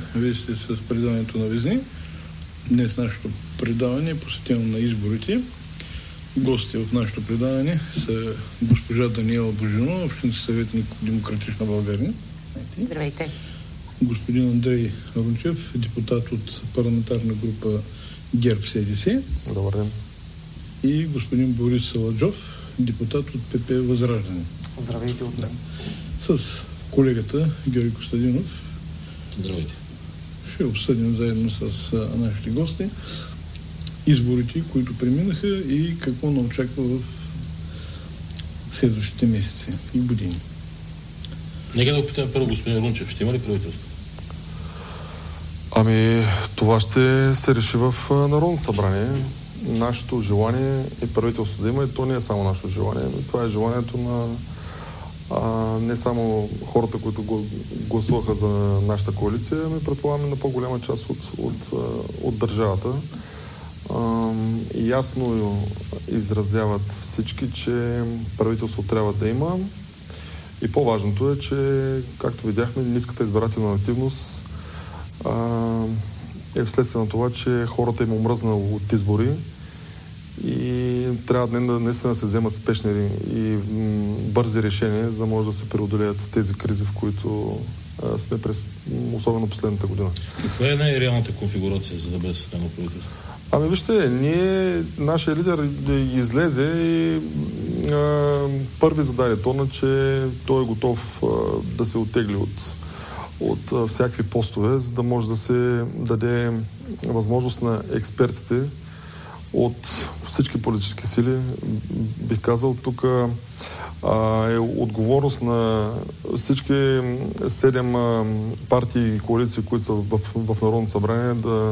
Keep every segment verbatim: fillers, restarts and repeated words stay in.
вие сте с предаването на Везни. Днес нашето предаване е посветено на изборите. Гости в нашето предаване са госпожа Даниела Божинова, общински съветник в Демократична България. Здравейте. Господин Андрей Рунчев, депутат от парламентарна група ГЕРБ-СДС. Добър ден. И господин Борис Саладжов, депутат от ПП Възраждане. Здравейте от мен. С колегата Георги Костадинов. Здравейте. Ще обсъдим заедно с а, нашите гости изборите, които преминаха и какво ни очаква в следващите месеци и години. Нека да опитаме първо господин Рунчев. Ще има ли правителство? Ами, това ще се реши в Народното събрание. Нашето желание е правителство да има, и то не е само нашето желание. Това е желанието на а, не само хората, които го гласуваха за нашата коалиция, ами предполагаме на по-голяма част от, от, от държавата. А, ясно изразяват всички, че правителство трябва да има. И по-важното е, че, както видяхме, ниската избирателна активност а, е вследствие на това, че хората им омръзна от избори и трябва наистина да се вземат спешни и м, бързи решения, за да може да се преодолеят тези кризи, в които а, сме през, особено последната година. Каква е най-реалната конфигурация, за да бъде съставено правителство? Ами вижте, ние, нашия лидер излезе и а, първи зададе тона, че той е готов а, да се оттегли от, от а, всякакви постове, за да може да се даде възможност на експертите от всички политически сили. Бих казал, тук а, е отговорност на всички седем а, партии и коалиции, които са в, в Народното събрание, да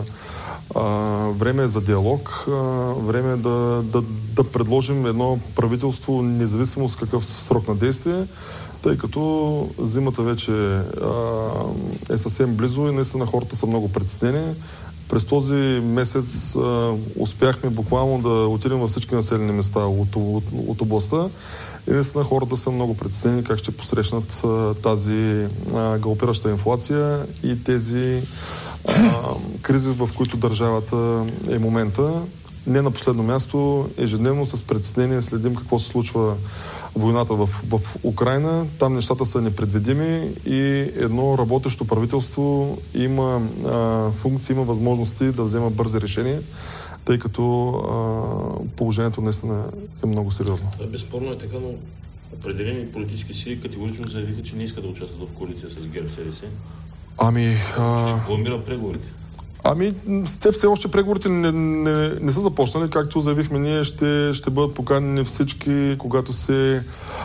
Uh, време е за диалог, uh, време е да, да, да предложим едно правителство, независимо с какъв срок на действие, тъй като зимата вече uh, е съвсем близо и наистина хората са много притеснени. През този месец uh, успяхме буквално да отидем във всички населени места от, от, от областта и наистина хората са много притеснени как ще посрещнат uh, тази uh, галопираща инфлация и тези А, кризи, в които държавата е момента. Не на последно място, ежедневно с притеснение следим какво се случва войната в, в Украйна. Там нещата са непредвидими и едно работещо правителство има а, функции, има възможности да взема бързи решения, тъй като а, положението наистина е много сериозно. Това безспорно е така, но определени политически сили категорично заявиха, че не искат да участват в коалиция с ГЕРБ-СДС. Ами... А... Ще бламира преговорите. Ами, те все още преговорите не, не, не са започнали. Както заявихме, ние ще, ще бъдат поканени всички, когато се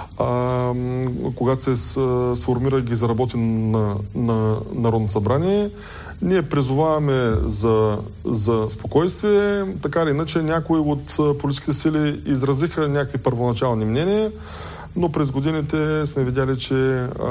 а, когато се с, сформира и ги заработи на, на Народното събрание. Ние призоваваме за, за спокойствие. Така или иначе, някои от политическите сили изразиха някакви първоначални мнения, но през годините сме видяли, че а,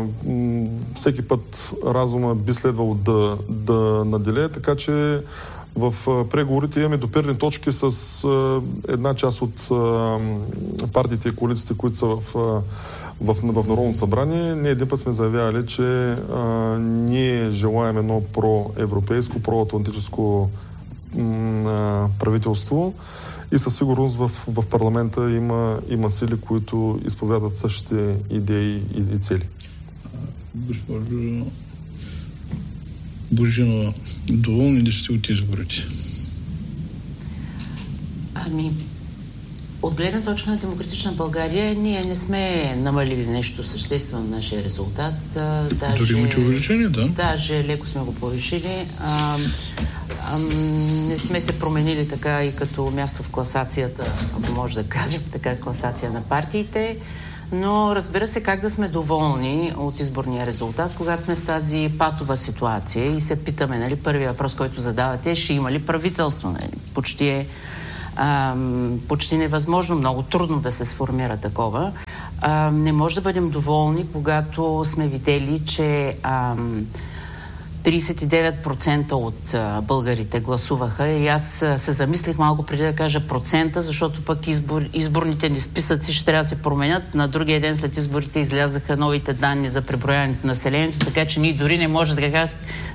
м- всеки път разума би следвало да, да наделее, така че в а, преговорите имаме допирни точки с а, една част от а, партиите и коалициите, които са в, а, в, в Народното събрание. Ние един път сме заявявали, че а, ние желаем едно проевропейско, проатлантическо м- правителство. И със сигурност в, в парламента има, има сили, които изповядат същите идеи и, и цели. Госпожо Божинова, доволни ли сте от изборите? Ами, от гледна точка на Демократична България, ние не сме намалили нещо съществено на нашия резултат. Даже, дори имате увеличение, да? Даже леко сме го повишили. А, а, не сме се променили така и като място в класацията, ако може да кажем така, класация на партиите. Но разбира се, как да сме доволни от изборния резултат, когато сме в тази патова ситуация и се питаме, нали, първият въпрос, който задавате, ще има ли правителство? Нали? Почти е ам, почти невъзможно, много трудно да се сформира такова. Ам, не може да бъдем доволни, когато сме видели, че ам, тридесет и девет процента от а, българите гласуваха и аз а, се замислих малко преди да кажа процента, защото пък избор, изборните ни списъци ще трябва да се променят. На другия ден след изборите излязаха новите данни за преброяването на населението, така че ние дори не може да,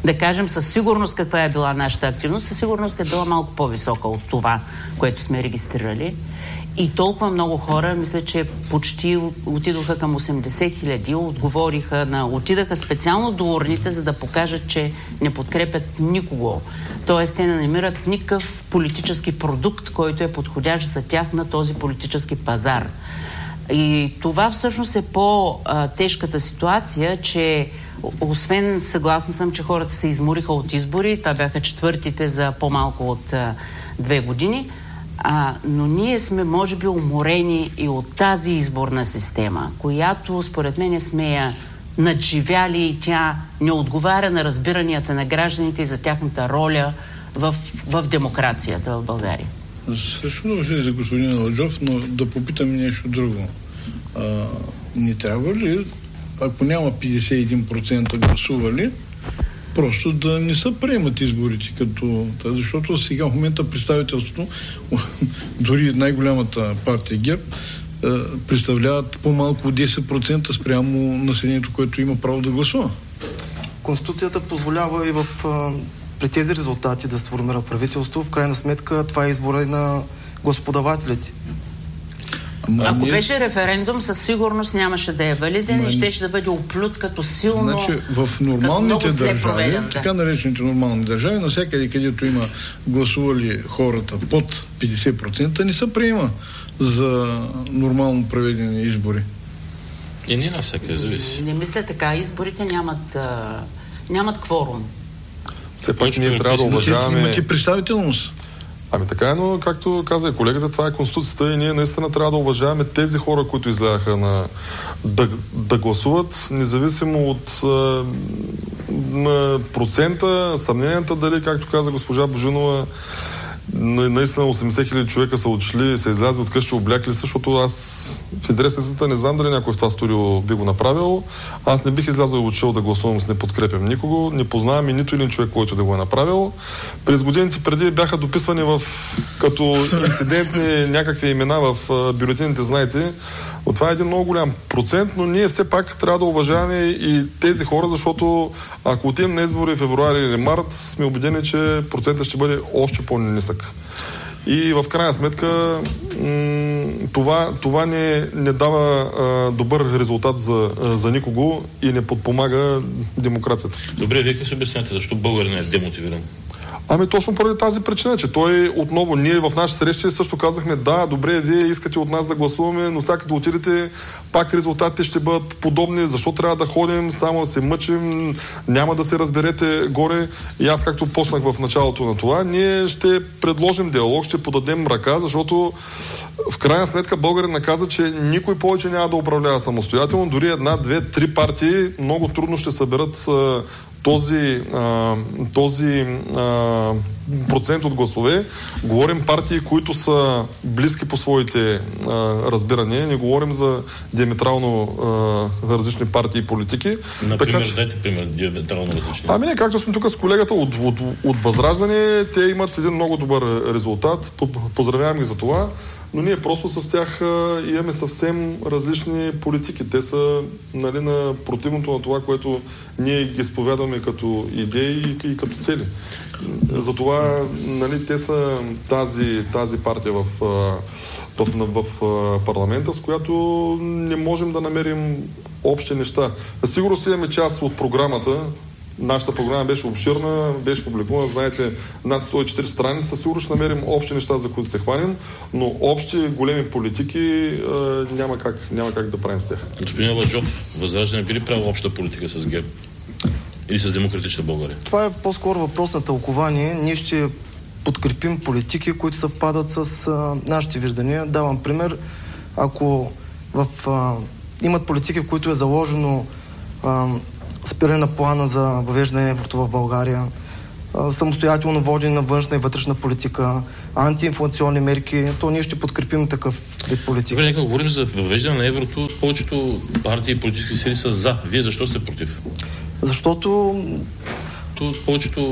да кажем със сигурност каква е била нашата активност, със сигурност е била малко по-висока от това, което сме регистрирали. И толкова много хора, мисля, че почти отидоха към осемдесет хиляди, отговориха на... Отидаха специално до урните, за да покажат, че не подкрепят никого. Тоест, те не намират никакъв политически продукт, който е подходящ за тях на този политически пазар. И това всъщност е по-тежката ситуация, че освен, съгласна съм, че хората се измориха от избори, това бяха четвъртите за по-малко от а, две години, а, но ние сме, може би, уморени и от тази изборна система, която, според мен, сме я надживяли и тя не отговаря на разбиранията на гражданите и за тяхната роля в, в демокрацията в България. Също да за господин Аладжов, но да попитам нещо друго. А, не трябва ли, ако няма петдесет и един процента гласували, просто да не се приемат изборите като... Защото сега в момента представителството, дори най-голямата партия ГЕРБ, представляват по-малко от десет процента спрямо населението, което има право да гласува. Конституцията позволява и в, при тези резултати да се формира правителство. В крайна сметка това е избора и на гласоподавателите. Ама Ако ние... беше референдум, със сигурност нямаше да е валиден Ама... и щеше да бъде оплют като силно... Значи, в нормалните държави, проведен, да. така наречените нормални държави, навсякъде, където има гласували хората под петдесет процента, не се приема за нормално проведени избори. И не навсякъде зависи. Не мисля така. Изборите нямат, а, нямат кворум. Все пак ние трябва да уважаваме... Имате представителност. Ами така е, но както каза и колегата, това е Конституцията и ние наистина трябва да уважаваме тези хора, които излягаха на, да, да гласуват, независимо от а, на процента, съмненията дали, както каза госпожа Божинова, наистина осемдесет хиляди човека са отшли, са излязли от къщи, облякли, защото аз в интерес на истината не знам дали някой в това студио би го направил. Аз не бих излязъл и отшъл да гласувам, с не подкрепям никого. Не познавам и нито един човек, който да го е направил. През годините преди бяха дописвани в като инцидентни някакви имена в бюлетините, знаете. От това е един много голям процент, но ние все пак трябва да уважаваме и тези хора, защото ако отидем на избори в февруари или март, сме убедени, че процентът ще бъде още по-нисък. И в крайна сметка м- това, това не, не дава а, добър резултат за, а, за никого и не подпомага демокрацията. Добре, вие как се обясняте, защо българин е демотивиран? Ами точно поради тази причина, че той отново, ние в нашите срещи също казахме, да, добре, вие искате от нас да гласуваме, но сега като отидете, пак резултатите ще бъдат подобни, защо трябва да ходим, само да се мъчим, няма да се разберете горе. И аз, както почнах в началото на това, ние ще предложим диалог, ще подадем ръка, защото в крайна сметка българин наказа, че никой повече няма да управлява самостоятелно, дори една, две, три партии много трудно ще съберат този, а, този а, процент от гласове. Говорим партии, които са близки по своите а, разбирания. Не говорим за диаметрално а, различни партии и политики. Например, така, че... дайте пример, диаметрално различни. Ами не, както сме тук с колегата от, от, от Възраждане, те имат един много добър резултат. Поздравявам ги за това. Но ние просто с тях а, имаме съвсем различни политики. Те са, нали, на противното на това, което ние ги сповядваме като идеи и, и като цели. Затова, нали, те са тази, тази партия в, в, в, в парламента, с която не можем да намерим общи неща. Сигурно си имаме част от програмата. Нашата програма беше обширна, беше публикувана, знаете, над сто и четири страници. Със сигурно ще намерим общи неща, за които се хванем, но общи големи политики е, няма, как, няма как да правим с тях. Господин Аладжов, Възраждане би ли правил обща политика с ГЕРБ? Или с Демократична България? Това е по-скоро въпрос на тълкование. Ние ще подкрепим политики, които съвпадат с а, нашите виждания. Давам пример. Ако в, а, имат политики, в които е заложено а, спиране на плана за въвеждане на еврото в България, самостоятелно водене на външна и вътрешна политика, антиинфлационни мерки, то ние ще подкрепим такъв вид политика. Добре, нека говорим за въвеждане на еврото. Повечето партии и политически сили са за. Вие защо сте против? Защото повечето